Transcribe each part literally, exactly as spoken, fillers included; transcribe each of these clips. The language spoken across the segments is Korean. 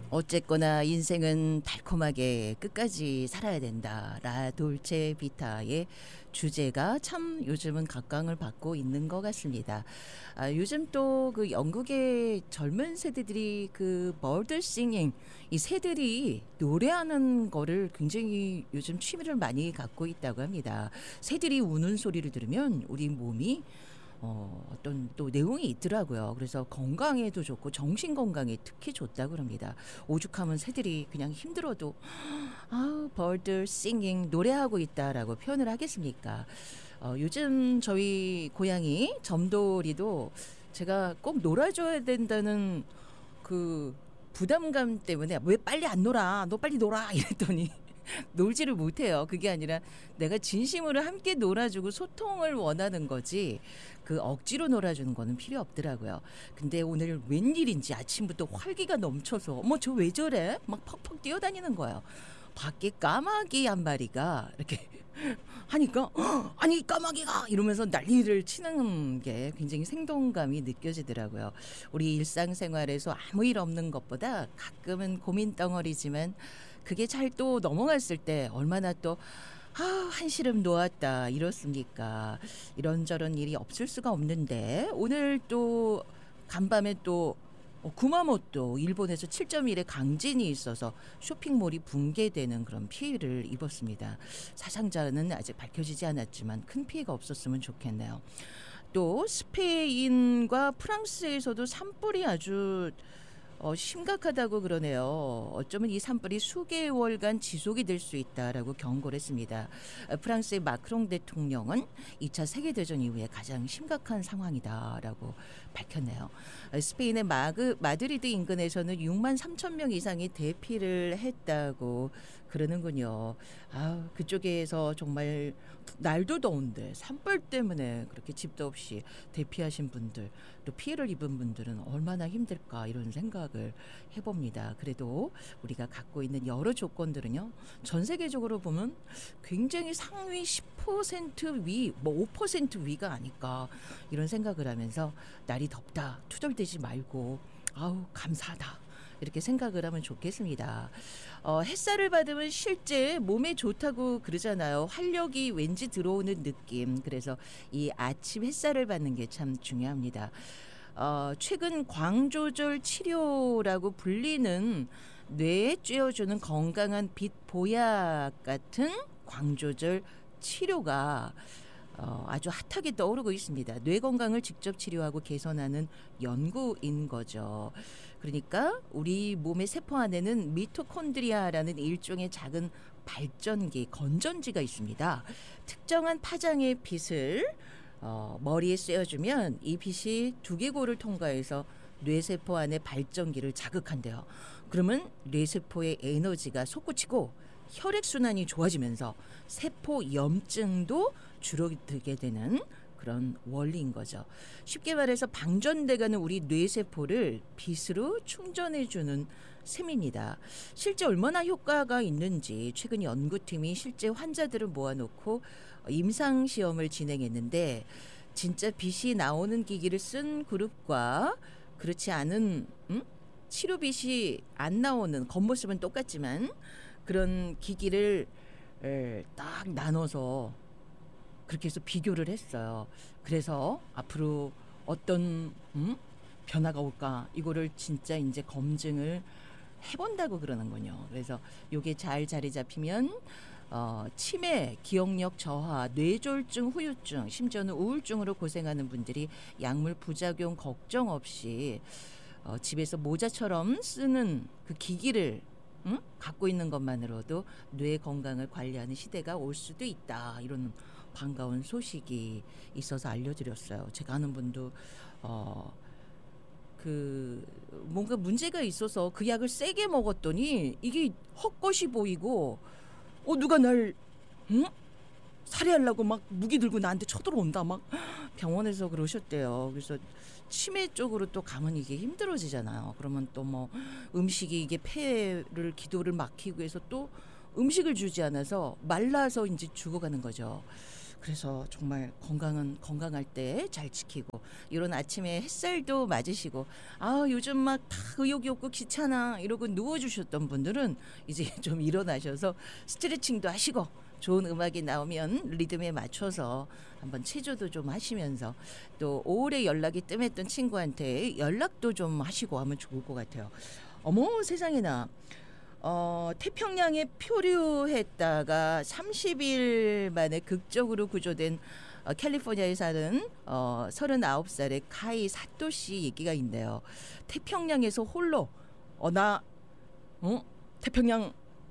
어쨌거나 인생은 달콤하게 끝까지 살아야 된다. 라 돌체 비타의 주제가 참 요즘은 각광을 받고 있는 것 같습니다. 아, 요즘 또 그 영국의 젊은 세대들이 그 버드 싱잉 이 새들이 노래하는 거를 굉장히 요즘 취미를 많이 갖고 있다고 합니다. 새들이 우는 소리를 들으면 우리 몸이 어, 어떤 또 내용이 있더라고요. 그래서 건강에도 좋고 정신 건강에 특히 좋다고 합니다. 오죽하면 새들이 그냥 힘들어도 아, bird singing 노래하고 있다라고 표현을 하겠습니까? 어, 요즘 저희 고양이 점돌이도 제가 꼭 놀아줘야 된다는 그 부담감 때문에 왜 빨리 안 놀아? 너 빨리 놀아! 이랬더니 놀지를 못해요. 그게 아니라 내가 진심으로 함께 놀아주고 소통을 원하는 거지 그 억지로 놀아주는 거는 필요 없더라고요. 근데 오늘 웬일인지 아침부터 활기가 넘쳐서 어머 저 왜 저래? 막 퍽퍽 뛰어다니는 거예요. 밖에 까마귀 한 마리가 이렇게 하니까 아니 까마귀가 이러면서 난리를 치는 게 굉장히 생동감이 느껴지더라고요. 우리 일상생활에서 아무 일 없는 것보다 가끔은 고민 덩어리지만 그게 잘 또 넘어갔을 때 얼마나 또 아, 한시름 놓았다 이렇습니까. 이런저런 일이 없을 수가 없는데 오늘 또 간밤에 또 어, 구마모토 일본에서 칠 점 일의 강진이 있어서 쇼핑몰이 붕괴되는 그런 피해를 입었습니다. 사상자는 아직 밝혀지지 않았지만 큰 피해가 없었으면 좋겠네요. 또 스페인과 프랑스에서도 산불이 아주 어, 심각하다고 그러네요. 어쩌면 이 산불이 수개월간 지속이 될 수 있다라고 경고를 했습니다. 프랑스의 마크롱 대통령은 이 차 세계대전 이후에 가장 심각한 상황이다라고 밝혔네요. 스페인의 마그, 마드리드 인근에서는 육만 삼천 명 이상이 대피를 했다고 그러는군요. 아, 그쪽에서 정말 날도 더운데 산불 때문에 그렇게 집도 없이 대피하신 분들 또 피해를 입은 분들은 얼마나 힘들까 이런 생각을 해봅니다. 그래도 우리가 갖고 있는 여러 조건들은요. 전 세계적으로 보면 굉장히 상위 십 퍼센트 위, 뭐 오 퍼센트 위가 아닐까 이런 생각을 하면서 날이 덥다 투덜대지 말고 아우 감사하다 이렇게 생각을 하면 좋겠습니다. 어, 햇살을 받으면 실제 몸에 좋다고 그러잖아요. 활력이 왠지 들어오는 느낌. 그래서 이 아침 햇살을 받는 게 참 중요합니다. 어, 최근 광조절 치료라고 불리는 뇌에 쬐어주는 건강한 빛 보약 같은 광조절 치료가 어, 아주 핫하게 떠오르고 있습니다. 뇌 건강을 직접 치료하고 개선하는 연구인 거죠. 그러니까 우리 몸의 세포 안에는 미토콘드리아라는 일종의 작은 발전기, 건전지가 있습니다. 특정한 파장의 빛을 어, 머리에 쐬어주면 이 빛이 두개골을 통과해서 뇌세포 안의 발전기를 자극한대요. 그러면 뇌세포의 에너지가 솟구치고 혈액순환이 좋아지면서 세포 염증도 줄어들게 되는 그런 원리인 거죠. 쉽게 말해서 방전돼가는 우리 뇌세포를 빛으로 충전해주는 셈입니다. 실제 얼마나 효과가 있는지 최근 연구팀이 실제 환자들을 모아놓고 임상시험을 진행했는데 진짜 빛이 나오는 기기를 쓴 그룹과 그렇지 않은 음? 치료빛이 안 나오는 겉모습은 똑같지만 그런 기기를 딱 나눠서 그렇게 해서 비교를 했어요. 그래서 앞으로 어떤 음? 변화가 올까 이거를 진짜 이제 검증을 해본다고 그러는군요. 그래서 이게 잘 자리 잡히면 어, 치매, 기억력 저하, 뇌졸중, 후유증, 심지어는 우울증으로 고생하는 분들이 약물 부작용 걱정 없이 어, 집에서 모자처럼 쓰는 그 기기를 응? 갖고 있는 것만으로도 뇌 건강을 관리하는 시대가 올 수도 있다. 이런 반가운 소식이 있어서 알려드렸어요. 제가 아는 분도 어, 그 뭔가 문제가 있어서 그 약을 세게 먹었더니 이게 헛것이 보이고 어 누가 날 응? 살해하려고 막 무기 들고 나한테 쳐들어온다 막 병원에서 그러셨대요. 그래서 치매 쪽으로 또 가면 이게 힘들어지잖아요. 그러면 또 뭐 음식이 이게 폐를 기도를 막히고 해서 또 음식을 주지 않아서 말라서 이제 죽어가는 거죠. 그래서 정말 건강은 건강할 때 잘 지키고 이런 아침에 햇살도 맞으시고 아 요즘 막 다 의욕이 없고 귀찮아 이러고 누워주셨던 분들은 이제 좀 일어나셔서 스트레칭도 하시고 좋은 음악이 나오면 리듬에 맞춰서 한번 체조도 좀 하시면서 또 오래 연락이 뜸했던 친구한테 연락도 좀 하시고 하면 좋을 것 같아요. 어머 세상에나 어, 태평양에 표류했다가 삼십 일 만에 극적으로 구조된 어, 캘리포니아에 사는 어, 서른아홉 살의 카이 사토 씨 얘기가 있네요. 태평양에서 홀로 어, 나 어? 태평양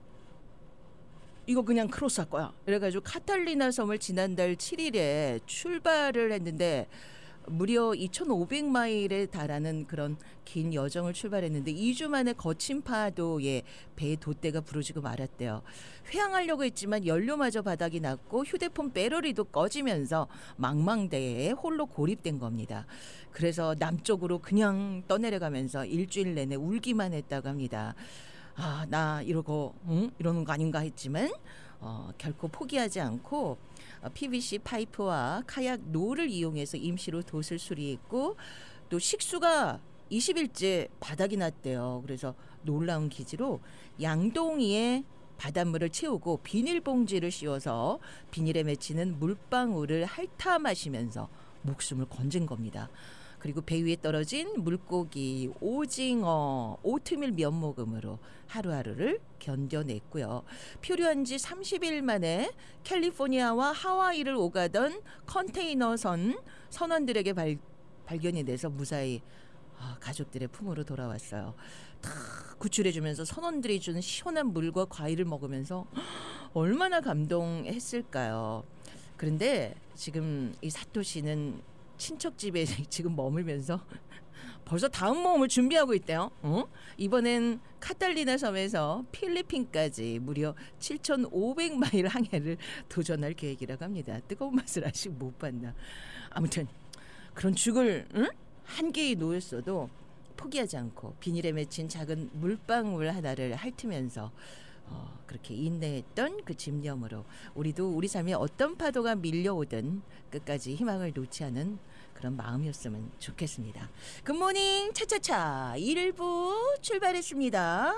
이거 그냥 크로스할 거야. 그래가지고 카탈리나 섬을 지난달 칠 일에 출발을 했는데 무려 이천오백 마일에 달하는 그런 긴 여정을 출발했는데 이 주 만에 거친 파도에 배의 돛대가 부러지고 말았대요. 회항하려고 했지만 연료마저 바닥이 났고 휴대폰 배터리도 꺼지면서 망망대해에 홀로 고립된 겁니다. 그래서 남쪽으로 그냥 떠내려가면서 일주일 내내 울기만 했다고 합니다. 아, 나 이러고 응? 이러는 거 아닌가 했지만 어, 결코 포기하지 않고 어, 피브이씨 파이프와 카약 노를 이용해서 임시로 돛을 수리했고 또 식수가 이십 일째 바닥이 났대요. 그래서 놀라운 기지로 양동이에 바닷물을 채우고 비닐봉지를 씌워서 비닐에 맺히는 물방울을 핥아 마시면서 목숨을 건진 겁니다. 그리고 배 위에 떨어진 물고기, 오징어, 오트밀 면모금으로 하루하루를 견뎌냈고요. 표류한 지 삼십 일 만에 캘리포니아와 하와이를 오가던 컨테이너선 선원들에게 발, 발견이 돼서 무사히 아, 가족들의 품으로 돌아왔어요. 다 구출해주면서 선원들이 주는 시원한 물과 과일을 먹으면서 얼마나 감동했을까요. 그런데 지금 이 사토 씨는 친척 집에 지금 머물면서 벌써 다음 모험을 준비하고 있대요. 어? 이번엔 카탈리나 섬에서 필리핀까지 무려 칠천오백 마일 항해를 도전할 계획이라고 합니다. 뜨거운 맛을 아직 못 봤나. 아무튼 그런 죽을 응? 한계에 놓였어도 포기하지 않고 비닐에 맺힌 작은 물방울 하나를 핥으면서 어, 그렇게 인내했던 그 집념으로 우리도 우리 삶에 어떤 파도가 밀려오든 끝까지 희망을 놓지 않은 그런 마음이었으면 좋겠습니다. 굿모닝 차차차 일 부 출발했습니다.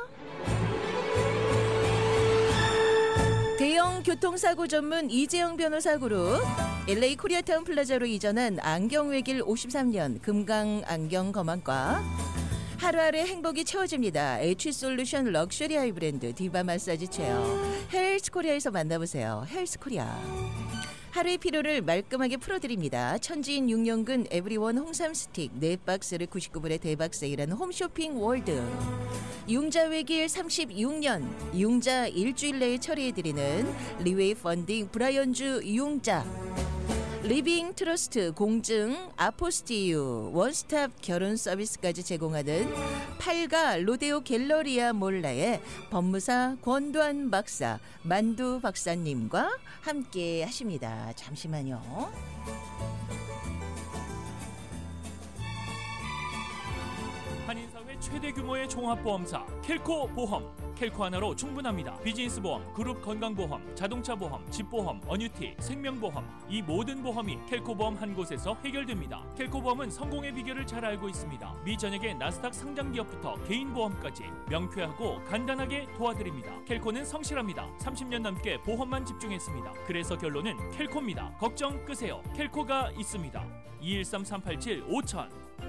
대형 교통사고 전문 이재영 변호사 그룹 엘에이 코리아타운 플라자로 이전한 안경외길 오십삼 년 금강 안경검안과 하루하루의 행복이 채워집니다. H솔루션 럭셔리 아이 브랜드 디바 마사지 체어 헬스코리아에서 만나보세요. 헬스코리아. 하루의 피로를 말끔하게 풀어드립니다. 천지인 육 년근 에브리원 홍삼 스틱 네 박스를 구십구 불에 대박 세일하는 홈쇼핑 월드. 융자 외길 삼십육 년 융자 일주일 내에 처리해드리는 리웨이 펀딩 브라이언주 융자. 리빙 트러스트 공증 아포스티유 원스톱 결혼 서비스까지 제공하는 팔가 로데오 갤러리아 몰라의 법무사 권도한 박사 만두 박사님과 함께 하십니다. 잠시만요. 한인사회 최대 규모의 종합보험사 켈코 보험. 켈코 하나로 충분합니다. 비즈니스 보험, 그룹 건강보험, 자동차 보험, 집보험, 어뉴티, 생명보험 이 모든 보험이 켈코 보험 한 곳에서 해결됩니다. 켈코 보험은 성공의 비결을 잘 알고 있습니다. 미 전역의 나스닥 상장 기업부터 개인 보험까지 명쾌하고 간단하게 도와드립니다. 켈코는 성실합니다. 삼십 년 넘게 보험만 집중했습니다. 그래서 결론은 켈코입니다. 걱정 끄세요. 켈코가 있습니다. 이일삼 삼팔칠 오천.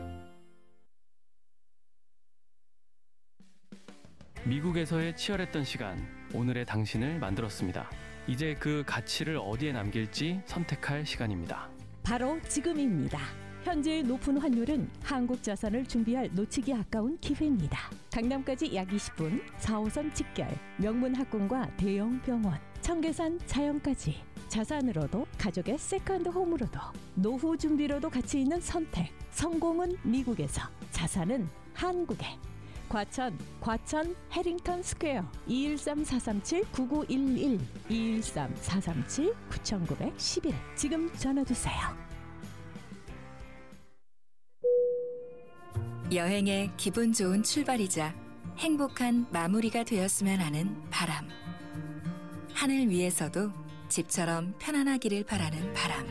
미국에서의 치열했던 시간, 오늘의 당신을 만들었습니다. 이제 그 가치를 어디에 남길지 선택할 시간입니다. 바로 지금입니다. 현재의 높은 환율은 한국 자산을 준비할 놓치기 아까운 기회입니다. 강남까지 약 이십 분, 사 호선 직결, 명문 학군과 대형 병원, 청계산 자연까지. 자산으로도 가족의 세컨드 홈으로도 노후 준비로도 가치 있는 선택. 성공은 미국에서, 자산은 한국에. 과천, 과천 해링턴 스퀘어 이일삼 사삼칠 구구일일 이일삼 사삼칠 구구일일 지금 전화주세요. 여행의 기분 좋은 출발이자 행복한 마무리가 되었으면 하는 바람. 하늘 위에서도 집처럼 편안하기를 바라는 바람.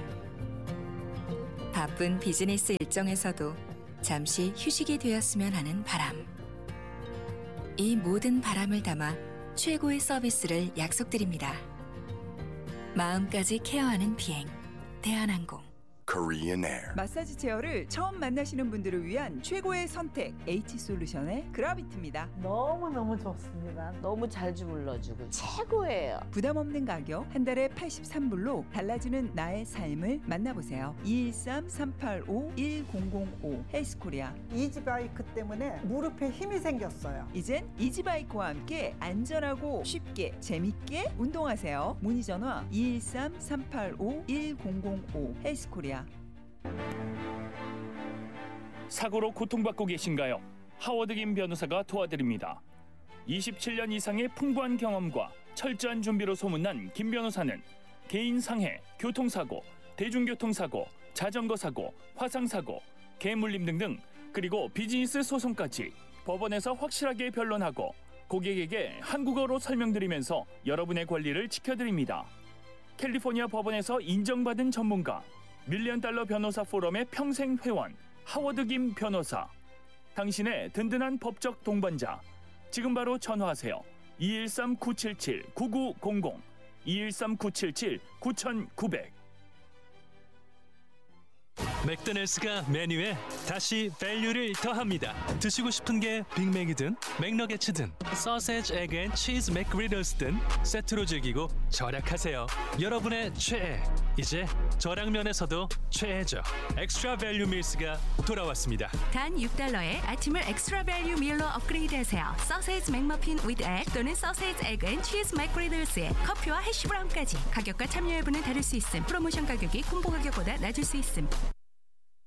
바쁜 비즈니스 일정에서도 잠시 휴식이 되었으면 하는 바람. 이 모든 바람을 담아 최고의 서비스를 약속드립니다. 마음까지 케어하는 비행, 대한항공. Korean Air. 마사지 체어를 처음 만나시는 분들을 위한 최고의 선택 H솔루션의 그라비티입니다. 너무너무 좋습니다. 너무 잘 주물러주고 최고예요. 부담 없는 가격 한 달에 팔십삼 불로 달라지는 나의 삶을 만나보세요. 이일삼 삼팔오 일공공오 헬스코리아. 이지바이크 때문에 무릎에 힘이 생겼어요. 이젠 이지바이크와 함께 안전하고 쉽게 재밌게 운동하세요. 문의 전화 이일삼 삼팔오 일공공오 헬스코리아. 사고로 고통받고 계신가요? 하워드 김 변호사가 도와드립니다. 이십칠 년 이상의 풍부한 경험과 철저한 준비로 소문난 김 변호사는 개인 상해, 교통사고, 대중교통사고, 자전거 사고, 화상사고, 개물림 등등 그리고 비즈니스 소송까지 법원에서 확실하게 변론하고 고객에게 한국어로 설명드리면서 여러분의 권리를 지켜드립니다. 캘리포니아 법원에서 인정받은 전문가 밀리언 달러 변호사 포럼의 평생 회원 하워드 김 변호사. 당신의 든든한 법적 동반자. 지금 바로 전화하세요. 이일삼 구칠칠 구구공공 이일삼 구칠칠 구구공공. 맥도날드가 메뉴에 다시 밸류를 더합니다. 드시고 싶은 게 빅맥이든 맥너게츠든 소세지, 에그 앤 치즈 맥그리들스든 세트로 즐기고 절약하세요. 여러분의 최애, 이제 저량면에서도 최애죠. 엑스트라 밸류 밀스가 돌아왔습니다. 단 육 달러에 아침을 엑스트라 밸류 밀로 업그레이드하세요. 소세지 맥머핀 위드 egg 또는 소세지, 에그 앤 치즈 맥그리들스에 커피와 해시브라운까지 가격과 참여 여부는 다를 수 있음. 프로모션 가격이 콤보 가격보다 낮을 수 있음.